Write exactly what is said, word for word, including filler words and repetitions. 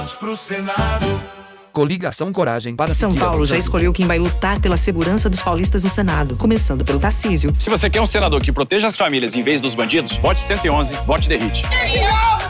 Pro Senado. Coligação Coragem para São Paulo já escolheu quem vai lutar pela segurança dos paulistas no Senado, começando pelo Tarcísio. Se você quer um senador que proteja as famílias em vez dos bandidos, vote cento e onze, vote Derrite.